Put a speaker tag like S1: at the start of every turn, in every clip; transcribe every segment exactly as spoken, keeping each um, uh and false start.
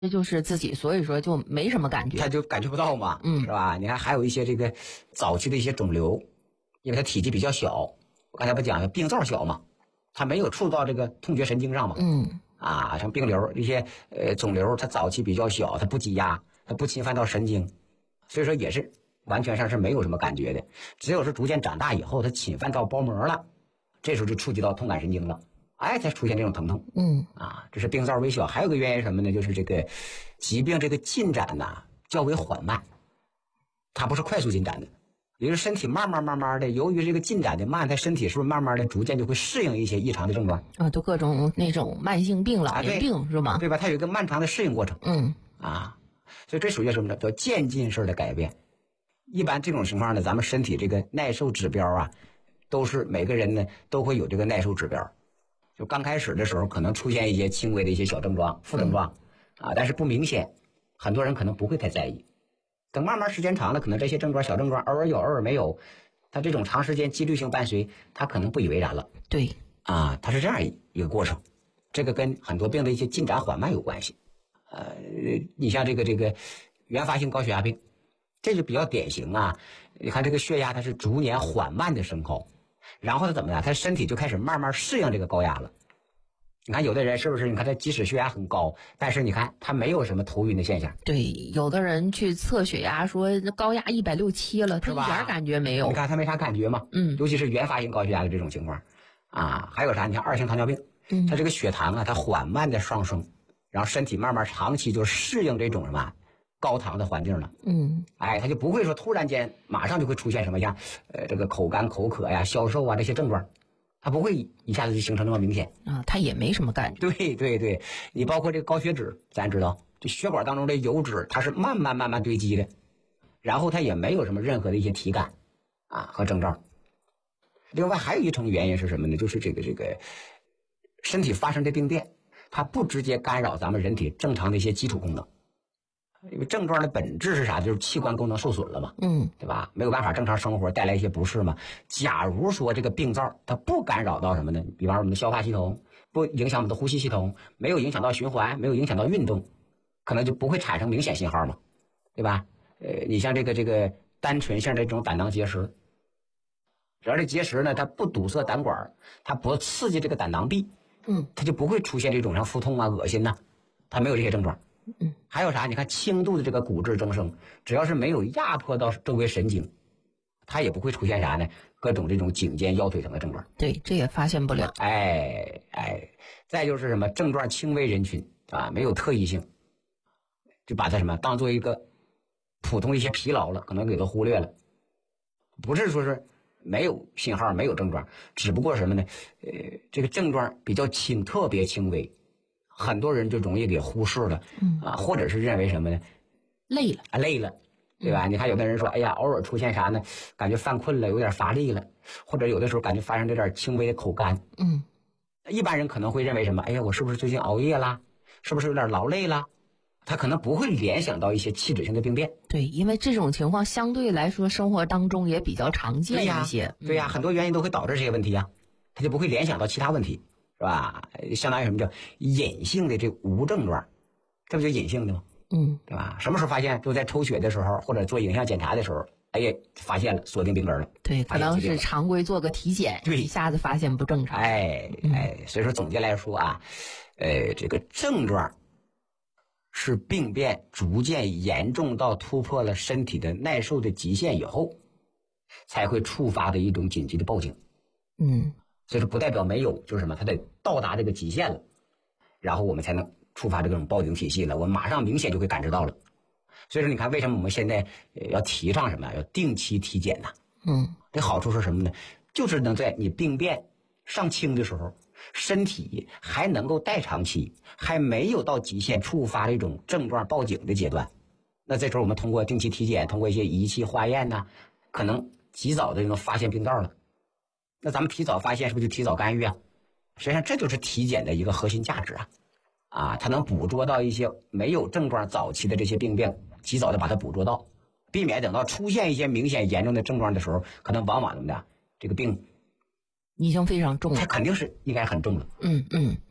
S1: 这就是自己，所以说就没什么感觉，
S2: 他就感觉不到嘛，
S1: 嗯，
S2: 是吧？你看还有一些这个早期的一些肿瘤，因为它体积比较小，我刚才不讲病灶小嘛，它没有触到这个痛觉神经上嘛，
S1: 嗯，
S2: 啊，像病瘤一些呃肿瘤，它早期比较小，它不积压，它不侵犯到神经，所以说也是完全上是没有什么感觉的。只有是逐渐长大以后，它侵犯到包膜了，这时候就触及到痛感神经了。哎，才出现这种疼痛，
S1: 嗯，
S2: 啊，这是病灶微小。还有个原因什么呢？就是这个疾病这个进展呐较为缓慢，它不是快速进展的，也就是身体慢慢慢慢的，由于这个进展的慢，它身体是不是慢慢的逐渐就会适应一些异常的症状
S1: 啊，都各种那种慢性病、老年病、
S2: 啊、
S1: 是吗？
S2: 对吧？它有一个漫长的适应过程，
S1: 嗯，
S2: 啊，所以这属于什么呢？叫渐进式的改变。一般这种情况呢，咱们身体这个耐受指标啊，都是每个人呢都会有这个耐受指标。就刚开始的时候，可能出现一些轻微的一些小症状、副症状，嗯、啊，但是不明显，很多人可能不会太在意。等慢慢时间长了，可能这些症状、小症状偶尔有，偶尔没有，它这种长时间几率性伴随，他可能不以为然了。
S1: 对，
S2: 啊，它是这样一个过程，这个跟很多病的一些进展缓慢有关系。呃，你像这个这个原发性高血压病，这就比较典型啊。你看这个血压它是逐年缓慢的升高。然后他怎么样？他身体就开始慢慢适应这个高压了。你看有的人是不是？你看他即使血压很高，但是你看他没有什么头晕的现象。
S1: 对，有的人去测血压说高压一百六七了，他一点感觉没有。
S2: 你看他没啥感觉嘛？嗯，尤其是原发性高血压的这种情况啊，还有啥？你看二型糖尿病，嗯，他这个血糖啊，它缓慢的上升，然后身体慢慢长期就适应这种什么？高糖的环境了，
S1: 嗯，
S2: 哎，他就不会说突然间马上就会出现什么像呃这个口干口渴呀、消瘦啊这些症状，他不会一下子就形成那么明显
S1: 啊，他也没什么感觉。
S2: 对对对，你包括这个高血脂，咱知道这血管当中的油脂它是慢慢慢慢堆积的，然后它也没有什么任何的一些体感啊和征兆。另外还有一层原因是什么呢？就是这个这个身体发生的病变，它不直接干扰咱们人体正常的一些基础功能。因为症状的本质是啥？就是器官功能受损了嘛，嗯，对吧？没有办法正常生活，带来一些不适嘛。假如说这个病灶它不干扰到什么呢？比方说我们的消化系统，不影响我们的呼吸系统，没有影响到循环，没有影响到运动，可能就不会产生明显信号嘛，对吧？呃，你像这个这个单纯性的这种胆囊结石，只要这结石呢，它不堵塞胆管，它不刺激这个胆囊壁，嗯，它就不会出现这种像腹痛啊、恶心呐、啊，它没有这些症状。嗯，还有啥？你看轻度的这个骨质增生，只要是没有压迫到周围神经，它也不会出现啥呢？各种这种颈肩腰腿疼的症状。
S1: 对，这也发现不了。
S2: 哎哎，再就是什么症状轻微人群啊，没有特异性，就把它什么当做一个普通一些疲劳了，可能给它忽略了。不是说是没有信号、没有症状，只不过什么呢？呃，这个症状比较轻，特别轻微。很多人就容易给忽视了，嗯啊，或者是认为什么呢？
S1: 累了
S2: 啊，累了，对吧？嗯、你看有的人说，哎呀，偶尔出现啥呢？感觉犯困了，有点乏力了，或者有的时候感觉发生这点轻微的口干，嗯，一般人可能会认为什么？哎呀，我是不是最近熬夜啦？是不是有点劳累啦？他可能不会联想到一些器质性的病变。
S1: 对，因为这种情况相对来说生活当中也比较常见一些。
S2: 对呀，对呀、嗯，很多原因都会导致这些问题啊，他就不会联想到其他问题。是吧？相当于什么叫隐性的这无症状，这不就隐性的吗？嗯，对吧？什么时候发现？就在抽血的时候，或者做影像检查的时候，哎呀，发现了，锁定病根了。
S1: 对，可能是常规做个体检，
S2: 对，
S1: 一下子发现不正常。
S2: 哎哎，所以说总结来说啊，呃，这个症状是病变逐渐严重到突破了身体的耐受的极限以后，才会触发的一种紧急的报警。嗯。所以说不代表没有，就是什么，它得到达这个极限了，然后我们才能触发这种报警体系了，我们马上明显就会感知到了。所以说你看为什么我们现在要提倡什么呀？要定期体检呐。嗯，这好处是什么呢？就是能在你病变上轻的时候，身体还能够代偿期，还没有到极限触发这种症状报警的阶段，那这时候我们通过定期体检，通过一些仪器化验呐，可能及早的就能发现病灶了。那咱们提早发现，是不是就提早干预啊？实际上这就是体检的一个核心价值啊！啊，它能捕捉到一些没有症状早期的这些病变，及早的把它捕捉到，避免等到出现一些明显严重的症状的时候，可能往往怎么的，这个病
S1: 已经非常重了，
S2: 它肯定是应该很重了。
S1: 嗯嗯，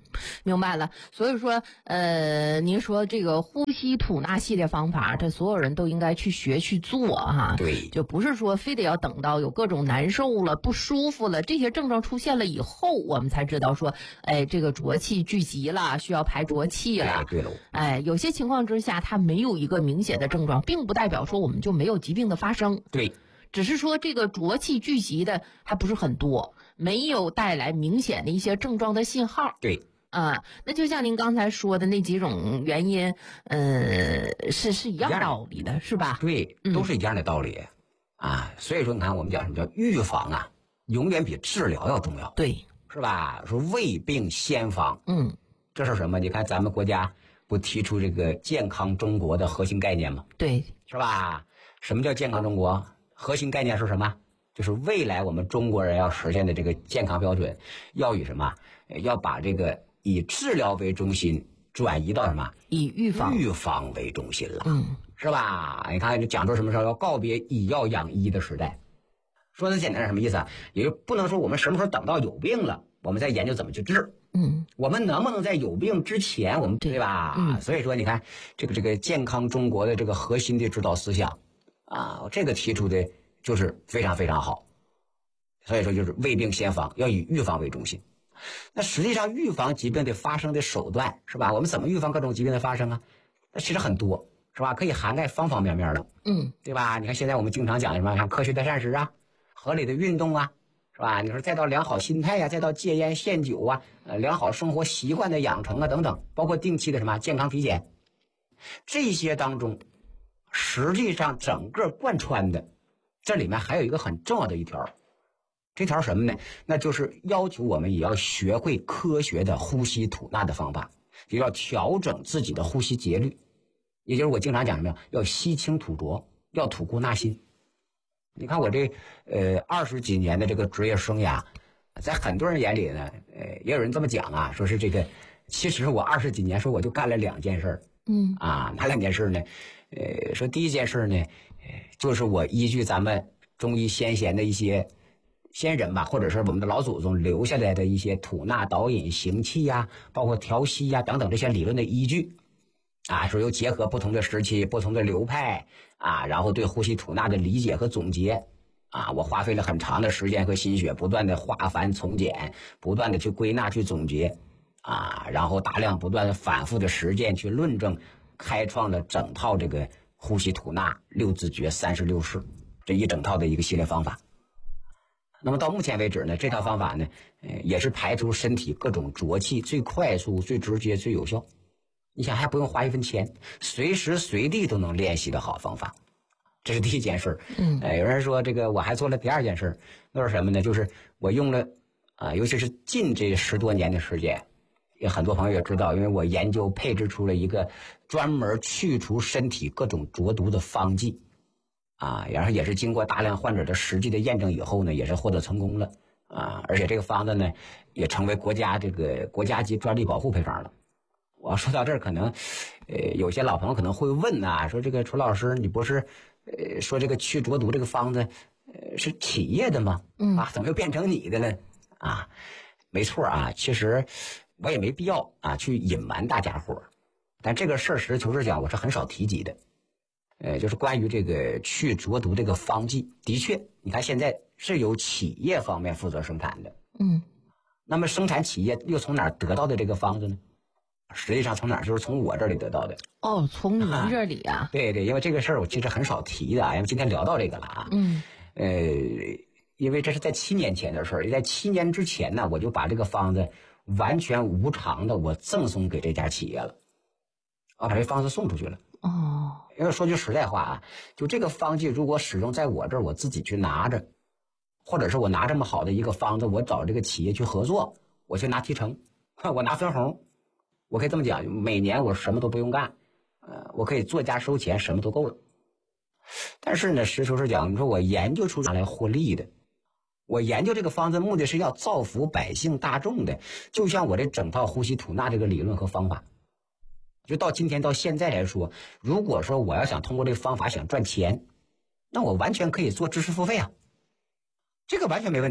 S1: 明白了。所以说，呃，您说这个呼吸吐纳系列方法，这所有人都应该去学去做哈。
S2: 对，
S1: 就不是说非得要等到有各种难受了、不舒服了，这些症状出现了以后，我们才知道说，哎，这个浊气聚集了，需要排浊气了。
S2: 哎，对喽。
S1: 哎，有些情况之下，它没有一个明显的症状，并不代表说我们就没有疾病的发生。
S2: 对。
S1: 只是说这个浊气聚集的还不是很多，没有带来明显的一些症状的信号。
S2: 对。
S1: 啊，那就像您刚才说的那几种原因，呃，是是一样道理的，是吧？
S2: 对，都是一样的道理、嗯、啊。所以说，你看我们讲什么叫预防啊，永远比治疗要重要。
S1: 对，
S2: 是吧？说未病先防，
S1: 嗯，
S2: 这是什么？你看咱们国家不提出这个健康中国的核心概念吗？
S1: 对，
S2: 是吧？什么叫健康中国？核心概念是什么？就是未来我们中国人要实现的这个健康标准，要以什么？要把这个以治疗为中心转移到什么？
S1: 以预防
S2: 预防为中心了，
S1: 嗯，
S2: 是吧？你看，讲究什么时候要告别以药养医的时代。说的简单是什么意思啊？也就不能说我们什么时候等到有病了，我们再研究怎么去治。
S1: 嗯，
S2: 我们能不能在有病之前，我们 对, 对吧？嗯，所以说你看这个这个健康中国的这个核心的指导思想啊，这个提出的就是非常非常好。所以说就是未病先防，要以预防为中心。那实际上预防疾病的发生的手段是吧？我们怎么预防各种疾病的发生啊？那其实很多是吧？可以涵盖方方面面的，
S1: 嗯，
S2: 对吧？你看现在我们经常讲什么，像科学的膳食啊，合理的运动啊，是吧？你说再到良好心态啊，再到戒烟限酒啊，呃，良好生活习惯的养成啊等等，包括定期的什么健康体检，这些当中，实际上整个贯穿的，这里面还有一个很重要的一条，这条什么呢？那就是要求我们也要学会科学的呼吸吐纳的方法，也要调整自己的呼吸节律，也就是我经常讲什么呀？要吸清吐浊，要吐故纳新。你看我这呃二十几年的这个职业生涯，在很多人眼里呢，呃，也有人这么讲啊，说是这个，其实我二十几年说我就干了两件事，
S1: 嗯
S2: 啊，哪两件事呢？呃，说第一件事呢，呃，就是我依据咱们中医先贤的一些先人吧，或者是我们的老祖宗留下来的一些吐纳导引行气呀、啊，包括调息呀、啊、等等这些理论的依据。啊，说又结合不同的时期、不同的流派啊，然后对呼吸吐纳的理解和总结啊，我花费了很长的时间和心血，不断的化繁从简，不断的去归纳、去总结啊，然后大量不断的反复的实践去论证，开创了整套这个呼吸吐纳六字诀三十六式这一整套的一个系列方法。那么到目前为止呢，这套方法呢，呃，也是排除身体各种浊气最快速、最直接、最有效。你想还不用花一分钱，随时随地都能练习的好方法，这是第一件事。
S1: 嗯，
S2: 呃，有人说这个我还做了第二件事，那是什么呢？就是我用了啊、呃，尤其是近这十多年的时间，也很多朋友也知道，因为我研究配置出了一个专门去除身体各种浊毒的方剂啊，然后也是经过大量患者的实际的验证以后呢，也是获得成功了啊，而且这个方子呢，也成为国家这个国家级专利保护配方了。我说到这儿，可能，呃，有些老朋友可能会问啊，说这个楚老师，你不是，呃，说这个去浊毒这个方子，呃，是企业的吗？
S1: 嗯
S2: 啊，怎么又变成你的了？啊，没错啊，其实我也没必要啊去隐瞒大家伙儿，但这个事儿实事求是讲，我是很少提及的。呃，就是关于这个去浊毒这个方剂，的确，你看现在是由企业方面负责生产的。
S1: 嗯，
S2: 那么生产企业又从哪儿得到的这个方子呢？实际上从哪儿？就是从我这里得到的。
S1: 哦，从您这里啊？
S2: 对对，因为这个事儿我其实很少提的啊，因为今天聊到这个了啊。
S1: 嗯。
S2: 呃，因为这是在七年前的事儿，在七年之前呢，我就把这个方子完全无偿的我赠送给这家企业了，我把这方子送出去了。
S1: 哦。
S2: 因为说句实在话啊，就这个方剂如果使用在我这儿，我自己去拿着，或者是我拿这么好的一个方子，我找这个企业去合作，我去拿提成，我拿分红。我可以这么讲，每年我什么都不用干，呃，我可以做价收钱，什么都够了。但是呢，实事求是讲，你说我研究出拿来获利的，我研究这个方子目的是要造福百姓大众的，就像我这整套呼吸吐纳这个理论和方法，就到今天到现在来说，如果说我要想通过这个方法想赚钱，那我完全可以做知识付费啊，这个完全没问题。